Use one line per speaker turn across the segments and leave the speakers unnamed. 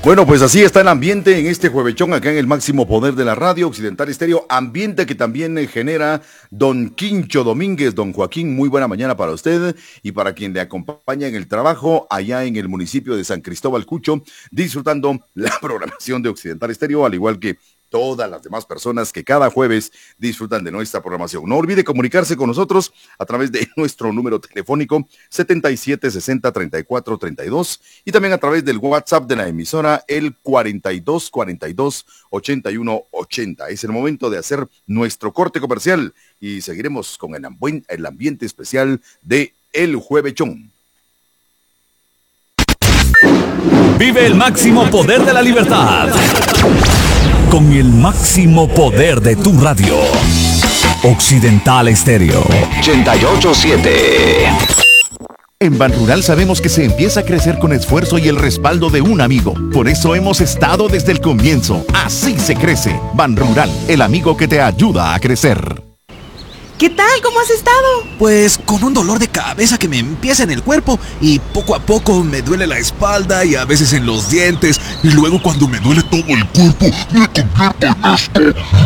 Bueno, pues así está el ambiente en este juevechón acá en el máximo poder de la radio Occidental Estéreo, ambiente que también genera don Quincho Domínguez. Don Joaquín, muy buena mañana para usted y para quien le acompaña en el trabajo allá en el municipio de San Cristóbal Cucho, disfrutando la programación de Occidental Estéreo, al igual que todas las demás personas que cada jueves disfrutan de nuestra programación. No olvide comunicarse con nosotros a través de nuestro número telefónico 7760-3432 y también a través del WhatsApp de la emisora el 4242-8180. Es el momento de hacer nuestro corte comercial y seguiremos con el ambiente especial de El Juevechón.
Vive el máximo poder de la libertad con el máximo poder de tu radio. Occidental Estéreo 88.7.
En Banrural sabemos que se empieza a crecer con esfuerzo y el respaldo de un amigo. Por eso hemos estado desde el comienzo. Así se crece. Banrural, el amigo que te ayuda a crecer.
¿Qué tal? ¿Cómo has estado?
Pues con un dolor de cabeza que me empieza en el cuerpo y poco a poco me duele la espalda y a veces en los dientes y luego cuando me duele todo el cuerpo me convierto en esto.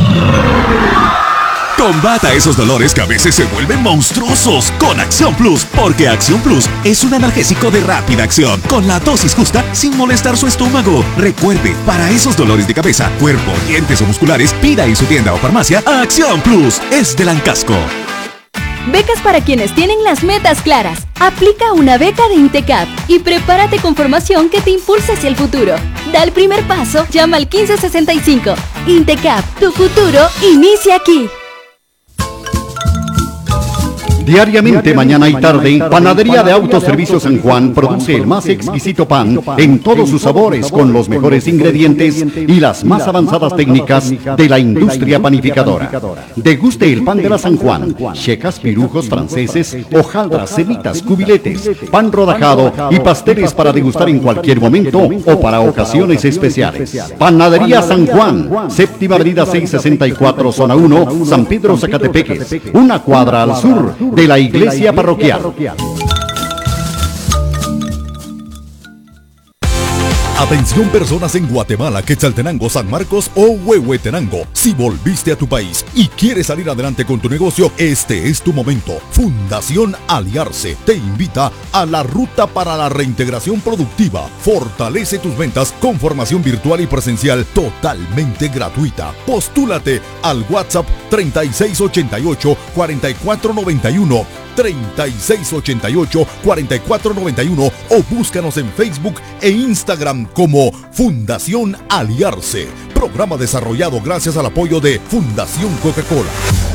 Combata esos dolores que a veces se vuelven monstruosos con Acción Plus, porque Acción Plus es un analgésico de rápida acción, con la dosis justa sin molestar su estómago. Recuerde, para esos dolores de cabeza, cuerpo, dientes o musculares, pida en su tienda o farmacia Acción Plus. Es de Lancasco.
Becas para quienes tienen las metas claras. Aplica una beca de INTECAP y prepárate con formación que te impulse hacia el futuro. Da el primer paso, llama al 1565. INTECAP, tu futuro inicia aquí.
Diariamente, mañana y tarde, Panadería de Autoservicio San Juan produce el más exquisito pan en todos sus sabores con los mejores ingredientes y las más avanzadas técnicas de la industria panificadora. Deguste el pan de la San Juan, checas, pirujos franceses, hojaldras, semitas, cubiletes, pan rodajado y pasteles para degustar en cualquier momento o para ocasiones especiales. Panadería San Juan, séptima avenida 664, zona 1, San Pedro, Zacatepeques, una cuadra al sur de la iglesia parroquial.
Atención personas en Guatemala, Quetzaltenango, San Marcos o Huehuetenango. Si volviste a tu país y quieres salir adelante con tu negocio, este es tu momento. Fundación Aliarse te invita a la ruta para la reintegración productiva. Fortalece tus ventas con formación virtual y presencial totalmente gratuita. Postúlate al WhatsApp 3688-4491. 3688-4491 o búscanos en Facebook e Instagram como Fundación Aliarse. Programa desarrollado gracias al apoyo de Fundación Coca-Cola.